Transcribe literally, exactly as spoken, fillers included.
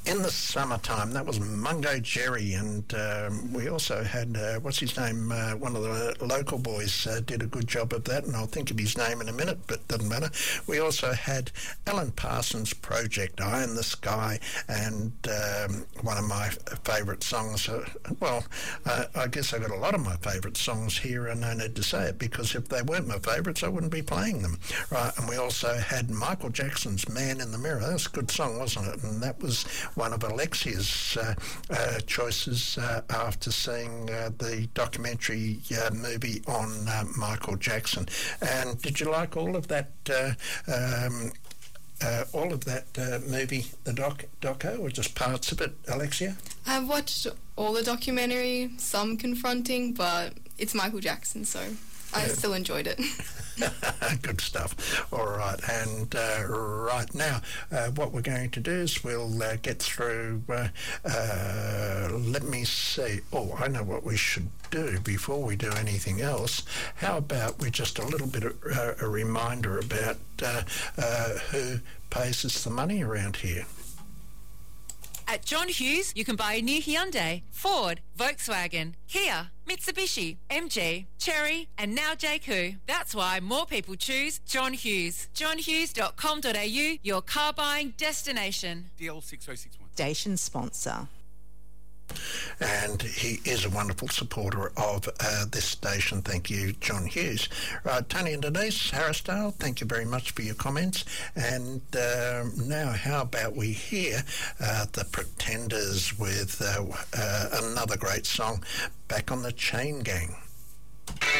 In the Summertime. That was Mungo Jerry, and um, we also had, uh, what's his name, uh, one of the local boys uh, did a good job of that, and I'll think of his name in a minute, but doesn't matter. We also had Alan Parsons' Project Eye in the Sky, and um, one of my favourite songs, uh, well, uh, I guess I got a lot of my favourite songs here, and no need to say it, because if they weren't my favourites, I wouldn't be playing them. Right, and we also had Michael Jackson's Man in the Mirror. That was a good song, wasn't it? And that was one of Alexia's uh, uh, choices uh, after seeing uh, the documentary uh, movie on uh, Michael Jackson. And did you like all of that? Uh, um, uh, all of that uh, movie, the doc, doco, or just parts of it, Alexia? I've watched all the documentary, some confronting, but it's Michael Jackson, so I yeah. still enjoyed it. Good stuff. All right, and uh, right now, uh, what we're going to do is we'll uh, get through. Uh, uh, let me see. Oh, I know what we should do before we do anything else. How about we just a little bit of uh, a reminder about uh, uh, who pays us the money around here. At John Hughes, you can buy a new Hyundai, Ford, Volkswagen, Kia, Mitsubishi, M G, Chery, and now J Q. That's why more people choose John Hughes. john hughes dot com dot a u, your car buying destination. D L six oh six one. Station sponsor. And he is a wonderful supporter of uh, this station. Thank you, John Hughes. Right, Tony and Denise Harrisdale, thank you very much for your comments. And uh, now how about we hear uh, the Pretenders with uh, uh, another great song, Back on the Chain Gang.